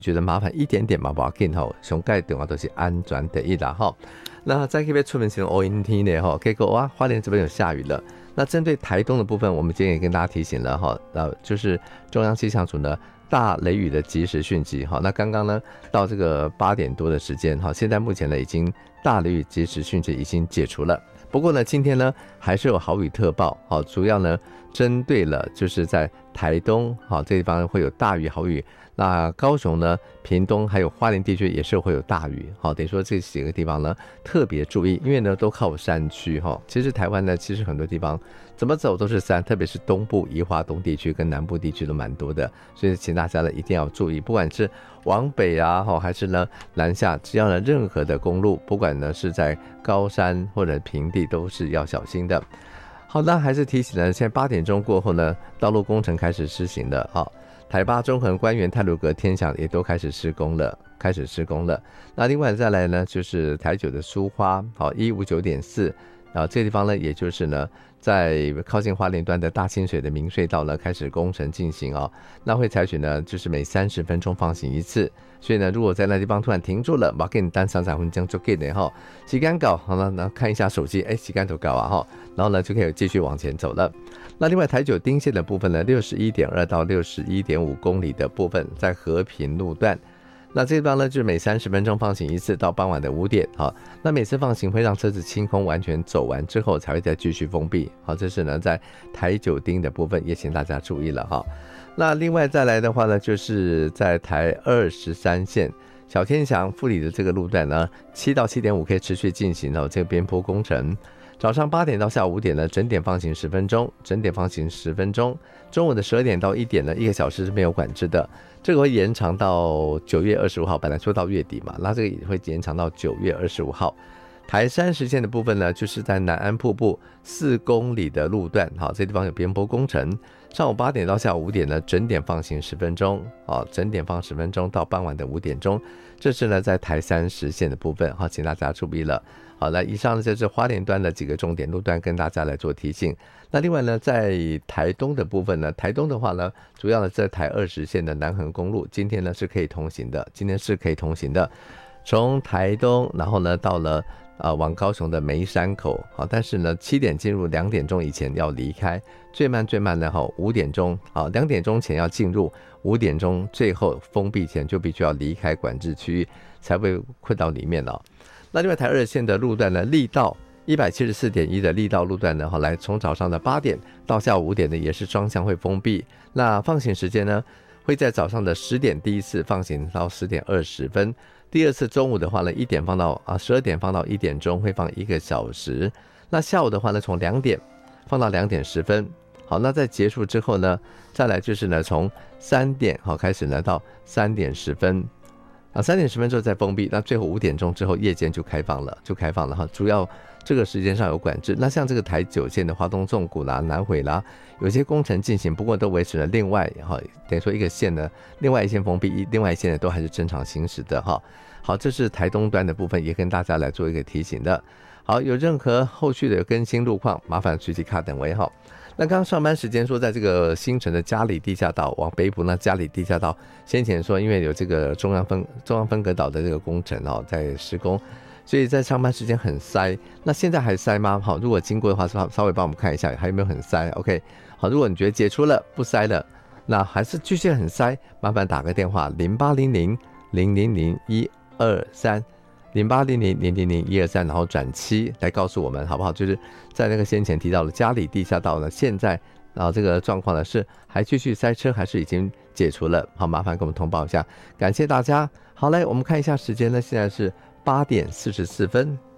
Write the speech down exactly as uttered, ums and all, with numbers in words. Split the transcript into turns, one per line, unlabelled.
觉得麻烦一点点嘛，不要紧吼，上盖重要都是安全第一啦哈。那在这边出门前乌阴天呢哈，结果哇，花莲这边有下雨了。那针对台东的部分，我们今天也跟大家提醒了哈，呃，就是中央气象署呢大雷雨的及时讯息哈。那刚刚呢到这个八点多的时间哈，现在目前呢已经大雷雨及时讯息已经解除了。不过呢，今天呢还是有豪雨特报，好，主要呢针对了就是在台东好这地方会有大雨豪雨。那高雄呢、屏东还有花莲地区也是会有大雨，好，等于说这几个地方呢特别注意，因为呢都靠山区哈。其实台湾呢，其实很多地方怎么走都是山，特别是东部宜花东地区跟南部地区都蛮多的，所以请大家呢一定要注意，不管是往北啊，还是呢南下，只要呢任何的公路，不管呢是在高山或者平地，都是要小心的。好，那还是提醒呢，现在八点钟过后呢，道路工程开始施行了，好。台八、中横、关园、太鲁阁、天祥也都开始施工了，开始施工了。那另外再来呢，就是台九的苏花，好一五九点四，然后这个地方呢，也就是呢，在靠近花莲端的大清水的明隧道呢，开始工程进行哦。那会采取呢，就是每三十分钟放行一次。所以呢，如果在那地方突然停住了，把给你单三三分钟就给你哈，时间到，好了，那看一下手机，哎，时间都到啊哈，然后呢就可以继续往前走了。那另外台九丁线的部分呢， 六十一点二 到 六十一点五 公里的部分在和平路段，那这地方呢就是每三十分钟放行一次，到傍晚的五点，好，那每次放行会让车子清空完全走完之后才会再继续封闭，好，这是呢在台九丁的部分也请大家注意了哈。那另外再来的话呢，就是在台二十三线小天祥富里的这个路段呢，七到七点五可以持续进行哦，这个边坡工程。早上八点到下午五点呢，整点放行十分钟，整点放行十分钟。中午的十二点到一点呢，一个小时是没有管制的。这个会延长到九月二十五号，本来说到月底嘛，那这个也会延长到九月二十五号。台三十线的部分呢，就是在南安瀑布四公里的路段，好，这地方有边坡工程。上午八点到下午五点呢，整点放行十分钟，好，整点放十分钟到傍晚的五点钟。这是呢在台三十线的部分，好，请大家注意了。好，那以上呢就是花莲端的几个重点路段跟大家来做提醒。那另外呢，在台东的部分呢，台东的话呢，主要呢在台二十线的南横公路，今天呢是可以通行的，今天是可以通行的。从台东，然后呢到了呃往高雄的梅山口，好，但是呢七点进入，两点钟以前要离开，最慢最慢的哈五点钟，好，两点钟前要进入，五点钟最后封闭前就必须要离开管制区域，才会困到里面哦。那另外台二线的路段呢，力道 一百七十四点一 的力道路段呢，来从早上的八点到下午五点呢，也是双向会封闭。那放行时间呢，会在早上的十点第一次放行到十点二十分，第二次中午的话呢，一点放到啊十二点放到一点钟，会放一个小时。那下午的话呢，从两点放到两点十分。好，那在结束之后呢，再来就是呢，从三点好开始呢，到三点十分。啊，三点十分之后再封闭，那最后五点钟之后夜间就开放了，就开放了哈。主要这个时间上有管制。那像这个台九线的花东纵谷啦、南回啦，有些工程进行，不过都维持了另外哈，等于说一个线呢，另外一线封闭，另外一线呢都还是正常行驶的哈。好，这是台东端的部分，也跟大家来做一个提醒的。好，有任何后续的更新路况，麻烦随即卡等为好。那刚刚上班时间说，在这个新城的嘉里地下道往北部，那嘉里地下道先前说因为有这个中央分中央分隔岛的这个工程哦在施工，所以在上班时间很塞。那现在还塞吗？好，如果经过的话，稍微帮我们看一下还有没有很塞。OK， 好，如果你觉得解除了不塞了，那还是继续很塞，麻烦打个电话零八零零零零零一二三。零八零零零零零一二三，然后转七来告诉我们好不好？就是在那个先前提到的嘉里地下道呢，现在然后这个状况呢是还继续塞车，还是已经解除了？好，麻烦给我们通报一下，感谢大家。好嘞，我们看一下时间呢，现在是八点四十四分。